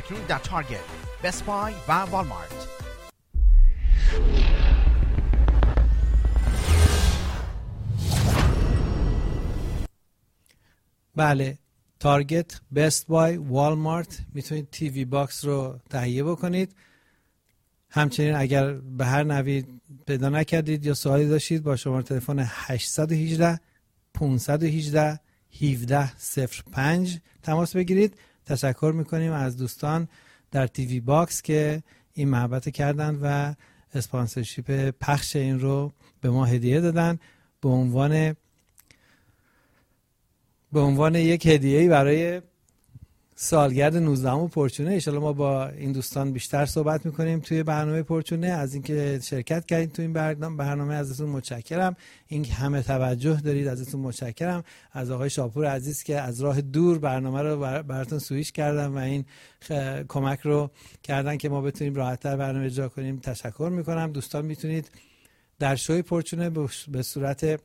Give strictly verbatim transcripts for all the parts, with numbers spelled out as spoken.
پورچون در تارگت، بست بای و والمارت. بله، تارگت، بست بای، والمارت میتونید تیوی باکس رو تهیه بکنید. همچنین اگر به هر نوی پیدا نکردید یا سوالی داشتید با شماره تلفن هشت یک هشت پنج یک هشت یک هفت صفر پنج تماس بگیرید. تشکر میکنیم از دوستان در تیوی باکس که این محبت کردن و اسپانسرشیپ پخش این رو به ما هدیه دادن به عنوان به عنوان یک هدیه‌ای برای سالگرد نوزدهم پورچونه. ان شاءالله ما با این دوستان بیشتر صحبت میکنیم توی برنامه پورچونه. از اینکه شرکت کردید توی این برنامه ازتون متشکرم. این همه توجه دارید ازتون متشکرم. از آقای شاپور عزیز که از راه دور برنامه رو بر براتون سویچ کردن و این کمک رو کردن که ما بتونیم راحت‌تر برنامه اجرا کنیم تشکر میکنم. دوستان میتونید در شوی پورچونه به صورت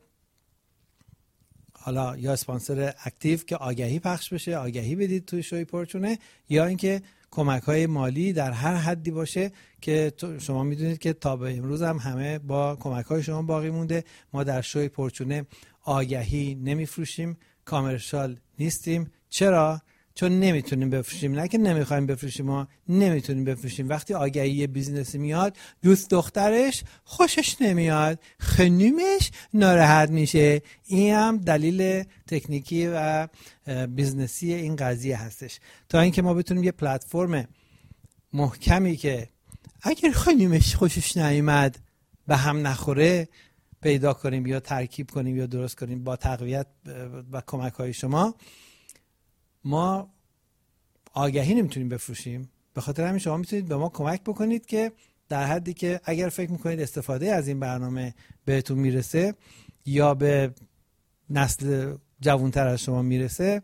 حالا یا اسپانسر اکتیو که آگهی پخش بشه، آگهی بدید توی شوی پورچونه، یا اینکه کمک‌های مالی در هر حدی باشه که شما میدونید که تا به امروز هم همه با کمک‌های شما باقی مونده. ما در شوی پورچونه آگهی نمیفروشیم، کامرشال نیستیم. چرا؟ چون نمیتونیم بفروشیم. نه که نمیخوایم بفروشیم، ما نمیتونیم بفروشیم. وقتی آگهی بیزنسی میاد دوست دخترش خوشش نمیاد، خانومش ناراحت میشه. این هم دلیل تکنیکی و بیزنسی این قضیه هستش تا اینکه ما بتونیم یه پلتفرم محکمی که اگر خانومش خوشش نیامد به هم نخوره پیدا کنیم یا ترکیب کنیم یا درست کنیم با تقویت و کمک های شما. ما آگهی نمیتونیم بفروشیم، به خاطر همین شما میتونید به ما کمک بکنید که در حدی که اگر فکر میکنید استفاده از این برنامه بهتون میرسه یا به نسل جوانتر از شما میرسه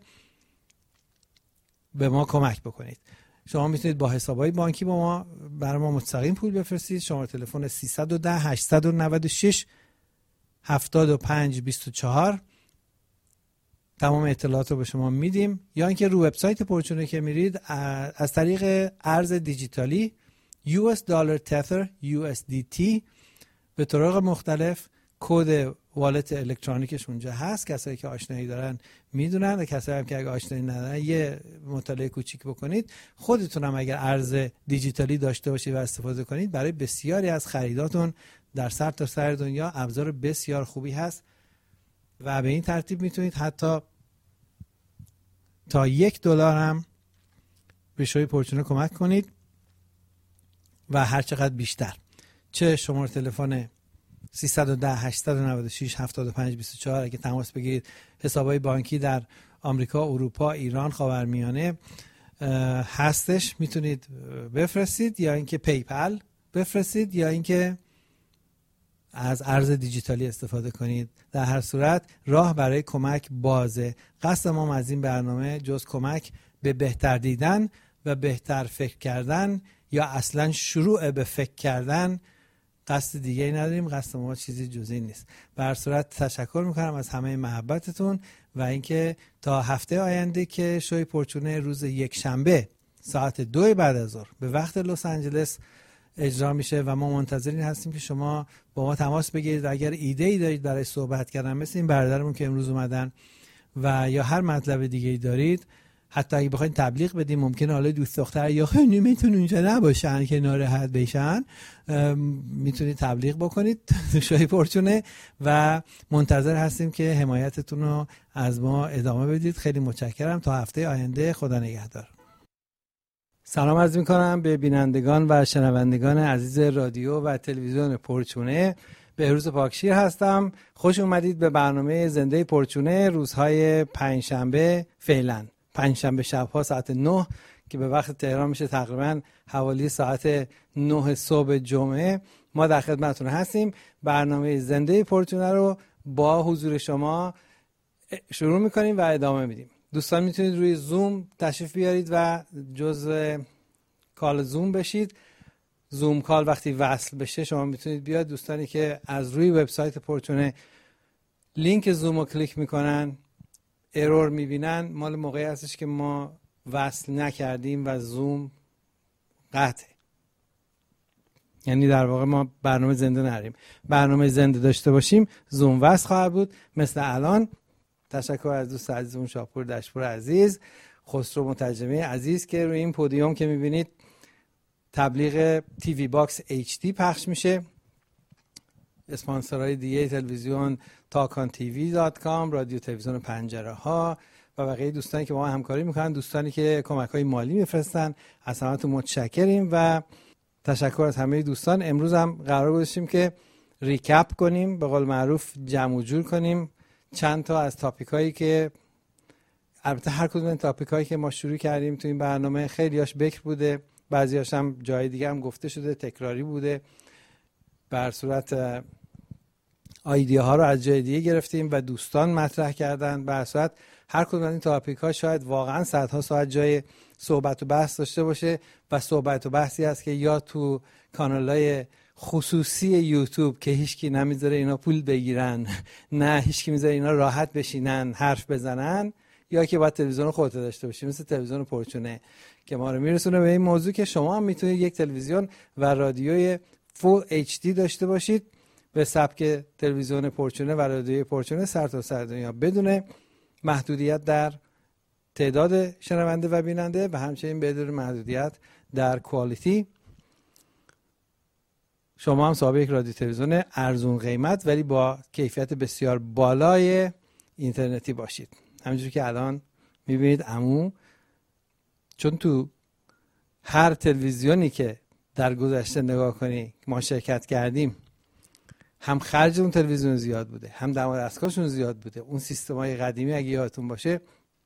به ما کمک بکنید. شما میتونید با حسابهای بانکی با ما برای ما مستقیم پول بفرستید. شماره تلفن سیصد و ده هشتصد و نود و شش هفتاد و پنج بیست و چهار. تمام اطلاعات رو به شما میدیم. یا اینکه رو وبسایت پورچونه که میرید از طریق ارز دیجیتالی یو اس دلار تتر یو اس دی تی به طرق مختلف کد والت الکترونیکش اونجا هست. کسایی که آشنایی دارن میدونن و کسایی هم که اگه آشنایی ندارن یه مطالعه کوچیک بکنید. خودتون هم اگر ارز دیجیتالی داشته باشید و استفاده کنید برای بسیاری از خریداتون در سر تا سر دنیا ابزار بسیار خوبی هست و به این ترتیب میتونید حتی تا یک دلار هم به شوی پورچونه کمک کنید و هر چقدر بیشتر. چه شماره تلفن سیصد و ده هشتصد و نود و شش هفتاد و پنج بیست و چهار اگه تماس بگیرید. حسابهای بانکی در آمریکا، اروپا، ایران، خاورمیانه هستش، میتونید بفرستید یا اینکه پیپل بفرستید یا اینکه از ارز دیجیتالی استفاده کنید. در هر صورت راه برای کمک بازه. قصد ما از این برنامه جز کمک به بهتر دیدن و بهتر فکر کردن یا اصلا شروع به فکر کردن قصد دیگه ای نداریم. قصد ما چیزی جز این نیست. به هر صورت تشکر میکنم از همه محبتتون و اینکه تا هفته آینده که شوی پورچونه روز یک شنبه ساعت دو بعد از ظهر به وقت لس آنجلس اجرا میشه و ما منتظرین هستیم که شما با ما تماس بگیرید و اگر ایده ای دارید برای صحبت کردن مثل این برادرمون که امروز اومدن و یا هر مطلب دیگه ای دارید، حتی اگه بخواید تبلیغ بدیم ممکنه حالا دوست دختر یا خانومتون اونجا نباشن که ناراحت بشن، میتونید تبلیغ بکنید شوی پورچونه و منتظر هستیم که حمایتتون رو از ما ادامه بدید. خیلی متشکرم. تا هفته آینده، خدا نگهدار. سلام عرض میکنم به بینندگان و شنوندگان عزیز رادیو و تلویزیون پورچونه. بهروز پاکشیر هستم. خوش اومدید به برنامه زنده پورچونه روزهای پنجشنبه، فعلا پنجشنبه شبها ساعت نه که به وقت تهران میشه تقریبا حوالی ساعت نه صبح جمعه. ما در خدمتتون هستیم. برنامه زنده پورچونه رو با حضور شما شروع میکنیم و ادامه میدیم. دوستان میتونید روی زوم تشریف بیارید و جزء کال زوم بشید. زوم کال وقتی وصل بشه شما میتونید بیاد. دوستانی که از روی وبسایت پورچونه لینک زوم رو کلیک میکنن ارور میبینن، مال موقعی هستش که ما وصل نکردیم و زوم قطعه. یعنی در واقع ما برنامه زنده نریم. برنامه زنده داشته باشیم زوم وصل خواهد بود مثل الان. تشکر از دوست عزیزمون شاپور دشپور عزیز، خسرو مترجمه عزیز که روی این پودیوم که میبینید تبلیغ تی وی باکس اچ دی پخش میشه. اسپانسرهای دیگه تلویزیون تاکان تی وی دات کام، رادیو تلویزیون پنجره ها و بقیه دوستانی که با ما همکاری میکنن، دوستانی که کمک‌های مالی میفرستن، از همتون متشکریم و تشکر از همه دوستان. امروز هم قرار گذاشتیم که ریکپ کنیم، به قول معروف جمع و جور کنیم چند تا از تاپیکایی که البته هر کدوم از تاپیکایی که ما شروع کردیم تو این برنامه خیلیاش بکر بوده، بعضیاش هم جای دیگه هم گفته شده، تکراری بوده، بر صورت ایده ها رو از جای دیگه گرفتیم و دوستان مطرح کردن. بر صورت هر کدوم از این تاپیک ها شاید واقعا صدها ساعت جای صحبت و بحث داشته باشه و صحبت و بحثی هست که یا تو کانال‌های خصوصی یوتیوب که هیچکی نمیذاره اینا پول بگیرن، نه هیچکی میذاره اینا راحت بشینن حرف بزنن، یا که باید تلویزیون خودت داشته باشی مثل تلویزیون پرچونه که ما رو میرسونه به این موضوع که شما هم میتونید یک تلویزیون و رادیوی فول اچ دی داشته باشید به سبک تلویزیون پرچونه و رادیوی پرچونه سر تا سر دنیا بدون محدودیت در تعداد شنونده و بیننده و همچنین بدون محدودیت در کوالیتی. شما هم صاحب یک رادیو تلویزیون ارزون قیمت ولی با کیفیت بسیار بالای اینترنتی باشید. همینجوری که الان میبینید عمو، چون تو هر تلویزیونی که در گذشته نگاه کنی ما شرکت کردیم هم خرج اون تلویزیون زیاد بوده، هم دم دستگاهشون زیاد بوده. اون سیستم‌های قدیمی اگه یادتون باشه،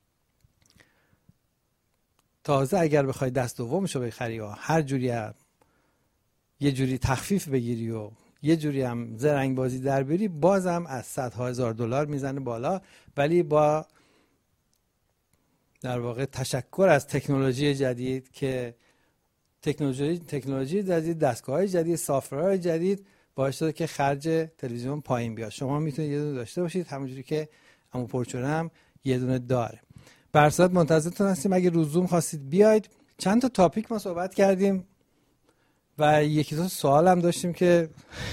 تازه اگر بخوای دست دومشو بخری و هر جوری هم یه جوری تخفیف بگیری و یه جوری هم زرنگ بازی در بری، بازم از صدها هزار دلار میزنه بالا. ولی با در واقع تشکر از تکنولوژی جدید که تکنولوژی تکنولوژی جدید، دستگاه‌های جدید، سافتورهای جدید باعث شده که خرج تلویزیون پایین بیاد. شما میتونید یه دونه داشته باشید همونجوری که عمو پرچونه هم یه دونه داره. برصد منتظرتون هستیم اگه روزوم خواستید بیاید. چند تا تاپیک ما صحبت کردیم و یکی دو سوال هم داشتیم که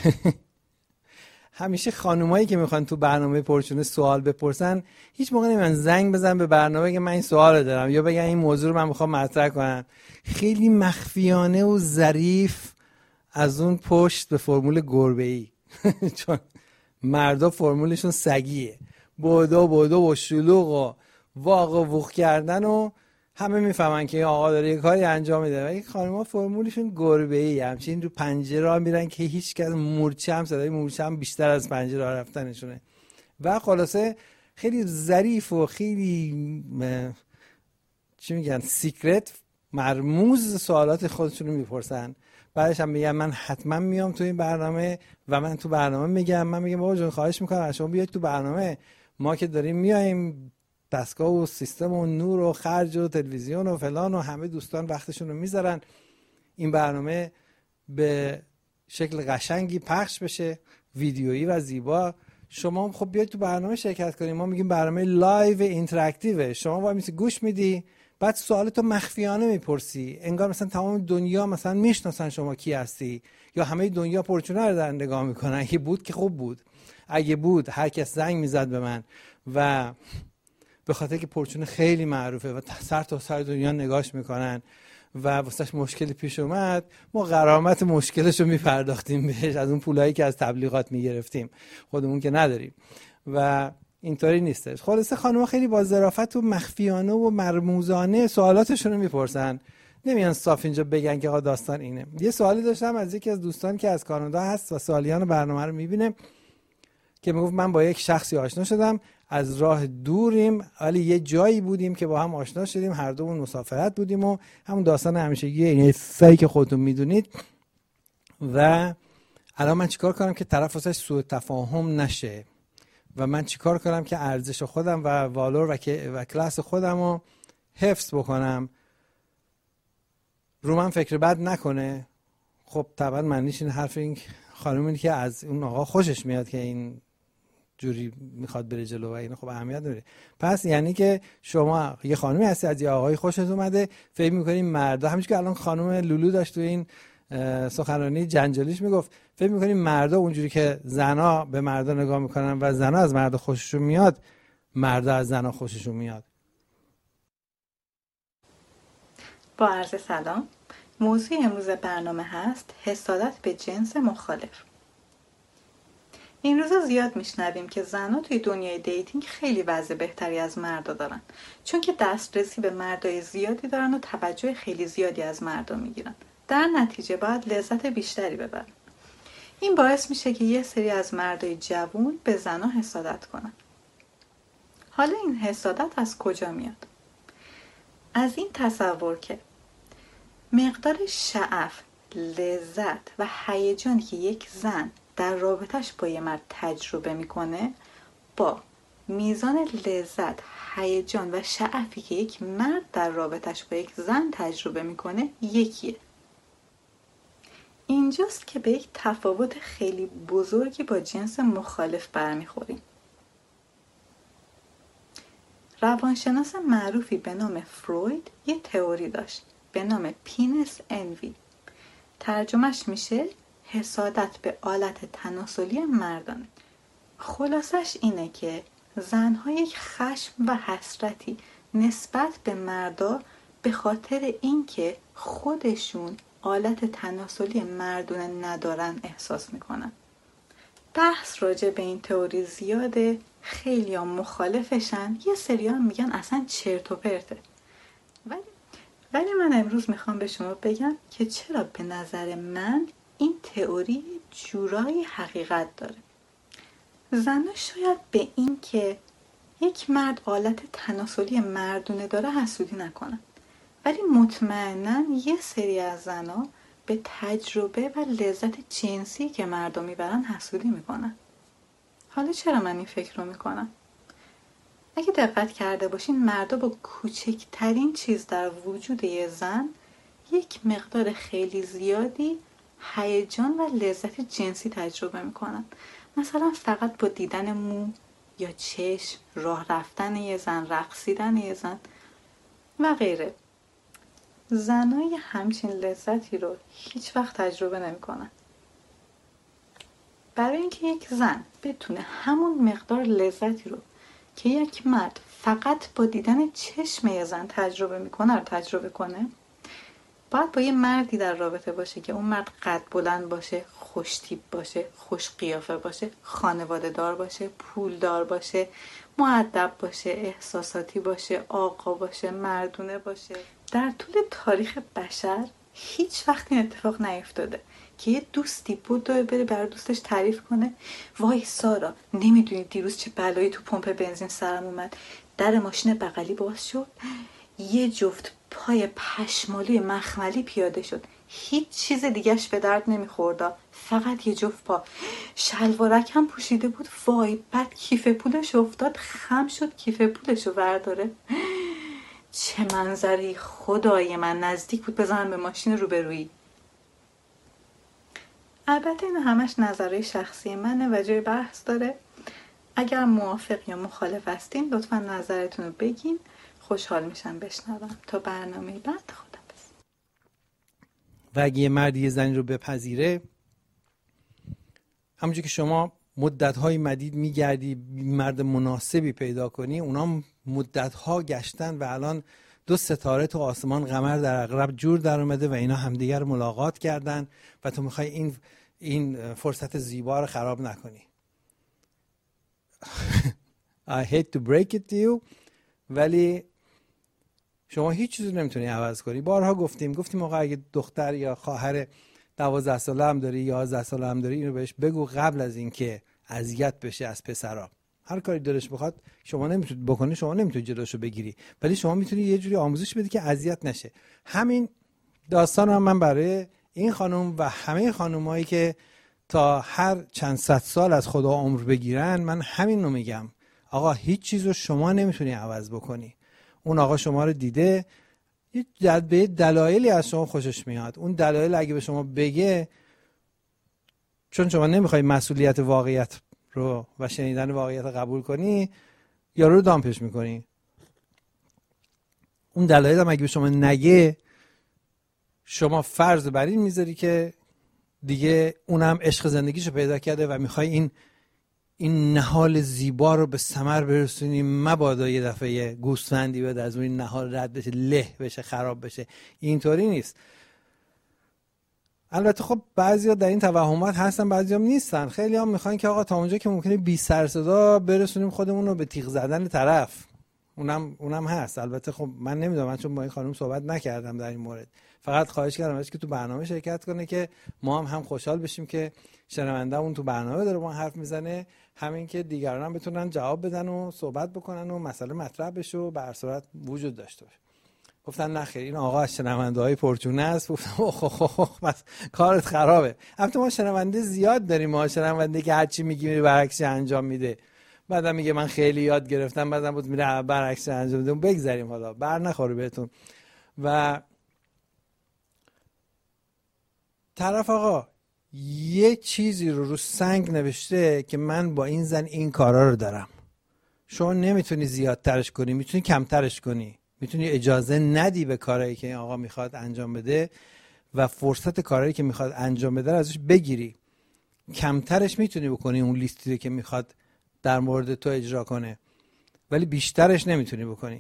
همیشه خانومایی که میخوان تو برنامه پرچونه سوال بپرسن هیچ موقع نمیان زنگ بزن به برنامه که من این سوال دارم یا بگن این موضوع رو من میخوام مطرح کنم. خیلی مخفیانه و ظریف از اون پشت به فرمول گربه‌ای چون مردا فرمولشون سگیه، بودو بودو و شلوغ و واق و ووخ کردن و همه میفهمن که این آقا داره یه کاری انجام میده. و این خانم‌ها فرمولشون گربه‌ای، همچین رو پنجره راه میرن که هیچ کس مورچه هم صدای مورچه هم بیشتر از پنجره راه رفتنشونه. و خلاصه خیلی ظریف و خیلی م... چی میگن سیکرت مرموز سوالات خودشون رو میپرسن. بعدش هم میگم من حتما میام تو این برنامه و من تو برنامه میگم، من میگم بابا جون خواهش میکنم از شما بیاید تو برنامه، ما که داریم میایم دستگاه و سیستم و نور و خرج و تلویزیون و فلان و همه دوستان وقتشون رو میذارن این برنامه به شکل قشنگی پخش بشه، ویدیویی و زیبا. شما خب بیاید تو برنامه شرکت کنید. ما میگیم برنامه لایو اینتراکتیو، شما وای میسی گوش میدی، بعد سوالتو مخفیانه میپرسی، انگار مثلا تمام دنیا مثلا میشناسن شما کی هستی، یا همه دنیا پرچونه رو در نگاه میکنن. اگه بود که خوب بود، اگه بود هر کس زنگ میزد به من و به خاطر که پرچونه خیلی معروفه و سر تا سر دنیا نگاش میکنن و واسش مشکلی پیش اومد، ما غرامت مشکلش رو میپرداختیم بهش از اون پولایی که از تبلیغات میگرفتیم، خودمون که نداریم. و اینطوری نیستش. خلاصه خانم‌ها خیلی با ظرافت و مخفیانه و مرموزانه سوالاتشون رو میپرسن، نمیان صاف اینجا بگن که آقا داستان اینه. یه سوالی داشتم از یکی از دوستان که از کانادا هست و سالیان برنامه رو میبینه که میگفت من با یک شخصی آشنا شدم، از راه دوریم ولی یه جایی بودیم که با هم آشنا شدیم، هر دومون مسافرت بودیم و همون داستان همیشگی این فیک خودتون میدونید. و الان من چیکار کنم که طرف واسش سوء تفاهم نشه و من چیکار کنم که ارزش خودم و والور و, و کلاس خودم رو حفظ بکنم، رو من فکر بد نکنه. خب طبعا معنیش این حرف این خانومی که از اون آقا خوشش میاد که این جوری میخواد بره جلو و این خب اهمیت داره. پس یعنی که شما یه خانمی هستی از یه آقای خوشت اومده، فکر می‌کنین مردا، همونش که الان خانم لولو داشت تو این سخنرانی جنجالیش میگفت، فکر می‌کنین مردا اونجوری که زنا به مردا نگاه میکنن و زنا از مردا خوششون میاد، مردا از زنا خوششون میاد. با عرض سلام، موضوع امروز برنامه هست حسادت به جنس مخالف. این روزا زیاد میشنویم که زنها توی دنیای دیتینگ خیلی وضع بهتری از مردا دارن، چون که دسترسی به مردای زیادی دارن و توجه خیلی زیادی از مردا میگیرن. در نتیجه باید لذت بیشتری ببرن. این باعث میشه که یه سری از مردای جوون به زنها حسادت کنن. حالا این حسادت از کجا میاد؟ از این تصور که مقدار شعف، لذت و هیجانی که یک زن در رابطش با یه مرد تجربه میکنه با میزان لذت، هیجان و شعفی که یک مرد در رابطش با یک زن تجربه میکنه یکیه. اینجاست که به یک تفاوت خیلی بزرگی با جنس مخالف برمیخوریم. روانشناس معروفی به نام فروید یه تئوری داشت به نام پینس انوی. ترجمهش میشه حسادت به آلت تناسلی مردانه. خلاصش اینه که زنها یک خشم و حسرتی نسبت به مردا به خاطر اینکه خودشون آلت تناسلی مردونه ندارن احساس میکنن. بحث راجع به این تئوری زیاده، خیلی ها مخالفشن، یه سری ها میگن اصلا چرت و پرته. ولی ولی من امروز میخوام به شما بگم که چرا به نظر من این تئوری جورایی حقیقت داره. زنها شاید به این که یک مرد آلت تناسلی مردونه داره حسودی نکنن، ولی مطمئناً یه سری از زنها به تجربه و لذت جنسی که مردا میبرن حسودی میکنن. حالا چرا من این فکر رو میکنم؟ اگه دقت کرده باشین مردا با کوچکترین چیز در وجود یه زن یک مقدار خیلی زیادی هیجان و لذت جنسی تجربه میکنن. مثلا فقط با دیدن مو یا چشم، راه رفتن یه زن، رقصیدن یه زن و غیره. زنای همچین لذتی رو هیچ وقت تجربه نمیکنن. برای اینکه یک زن بتونه همون مقدار لذتی رو که یک مرد فقط با دیدن چشم یه زن تجربه میکنه رو تجربه کنه، باید با یه مردی در رابطه باشه که اون مرد قد بلند باشه، خوش تیپ باشه، خوش قیافه باشه، خانواده دار باشه، پول دار باشه، مؤدب باشه، احساساتی باشه، آقا باشه، مردونه باشه. در طول تاریخ بشر هیچ وقت این اتفاق نیفتاده که یه دوستی بود بره بر دوستش تعریف کنه وای سارا، نمیدونی دیروز چه بلایی تو پمپ بنزین سرم اومد، در ماشین بغلی باز شد، یه جفت پای پشمالوی مخملی پیاده شد، هیچ چیز دیگهش به درد نمیخورد، فقط یه جفت پا، شلوارک هم پوشیده بود، وای بعد کیف پولش افتاد، خم شد کیف پولشو برداره. چه منظری، خدای من نزدیک بود بزنم به ماشین روبرویی. البته این همش نظریه شخصی منه و جای بحث داره. اگر موافق یا مخالف هستین لطفا نظرتون رو بگین، خوشحال میشم بشنوم. تا برنامه بعد، خداحافظ. و اگه یه مردی یه زنی رو بپذیره، همونجور که شما مدت‌های مدید میگردی مرد مناسبی پیدا کنی، اونا مدت‌ها گشتن و الان دو ستاره تو آسمان، قمر در عقرب جور در اومده و اینا همدیگر رو ملاقات کردن و تو میخوای این این فرصت زیبا رو خراب نکنی. I hate to break it to you، ولی شما هیچ چیزی نمیتونی عوض کنی. بارها گفتیم گفتیم آقا اگه دختر یا خواهر دوازده ساله هم داری، یازده ساله هم داری، اینو بهش بگو قبل از اینکه اذیت بشه از پسرا. هر کاری دلش بخواد شما نمیتونید بکنی، شما نمیتونید جلوشو بگیری، ولی شما میتونی یه جوری آموزش بدی که اذیت نشه. همین داستان هم من برای این خانم و همه خانمایی که تا هر چند صد سال از خدا عمر بگیرن، من همین رو میگم. آقا هیچ چیزو شما نمیتونی عوض بکنی. اون آقا شما رو دیده، به دلایلی از شما خوشش میاد. اون دلایل اگه به شما بگه، چون شما نمیخوای مسئولیت واقعیت رو و شنیدن واقعیت قبول کنی، یارو رو دامپش میکنی. اون دلایل هم اگه به شما نگه، شما فرض بر این میذاری که دیگه اونم عشق زندگیشو پیدا کرده و میخوای این این نهال زیبا رو به ثمر برسونی، مبادا یه دفعه یه گوسفندی بده از اون نهال رد بشه، له بشه، خراب بشه. اینطوری نیست. البته خب بعضیا در این توهمات هستن، بعضیا نیستن. خیلی هم میخوان که آقا تا اونجا که ممکنه بی سر صدا برسونیم خودمون رو به تیغ زدن طرف. اونم اونم هست. البته خب من نمیدونم، من چون با این خانم صحبت نکردم در این مورد، فقط خواهش کردم ازش که تو برنامه شرکت کنه که ما هم هم خوشحال بشیم که شنونده‌مون تو برنامه داره با حرف میزنه، همین که دیگران هم بتونن جواب بدن و صحبت بکنن و مسئله مطرح بشه و به هر صورت وجود داشته باشه. گفتن نه خیر، این آقا از شنونده‌های پرچونه است. گفتم اوه اوه اوه بس کارت خرابه. البته ما شنونده زیاد داریم، ما شنونده که هر چی میگیم برعکسش انجام میده، بعدم میگه من خیلی یاد گرفتم، بعدم بود میره برعکسش انجام میده. بگذاریم حالا، بر نخوره بهتون. و طرف آقا یه چیزی رو رو سنگ نوشته که من با این زن این کارا رو دارم. شما نمیتونی زیادترش کنی، میتونی کمترش کنی، میتونی اجازه ندی به کارهایی که این آقا میخواد انجام بده و فرصت کارهایی که میخواد انجام بده ازش بگیری. کمترش میتونی بکنی، اون لیستی که میخواد در مورد تو اجرا کنه، ولی بیشترش نمیتونی بکنی.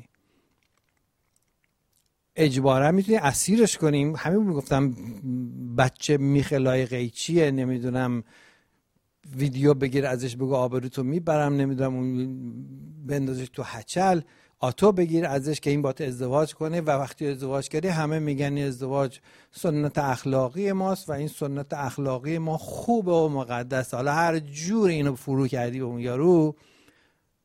اجبارا میتونی اسیرش کنیم. همین میگفتم بچه میخلای قیچیه، نمیدونم ویدیو بگیر ازش بگو آبروتو میبرم، نمیدونم اون بندازش تو هچل، آتو بگیر ازش که این با تو ازدواج کنه و وقتی ازدواج کردی همه میگن ازدواج سنت اخلاقی ماست و این سنت اخلاقی ما خوبه و مقدس. حالا هر جور اینو فرو کردی به اون یارو،